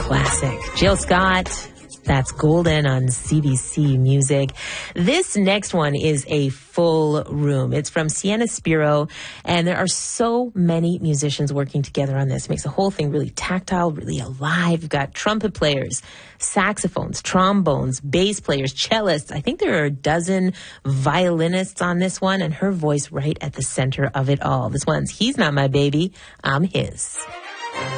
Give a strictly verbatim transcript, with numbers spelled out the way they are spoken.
classic. Jill Scott, that's Golden on C B C Music. This next one is a full room. It's from Sienna Spiro, and there are so many musicians working together on this. It makes the whole thing really tactile, really alive. You've got trumpet players, saxophones, trombones, bass players, cellists. I think there are a dozen violinists on this one, and her voice right at the center of it all. This one's He's Not My Baby, I'm His.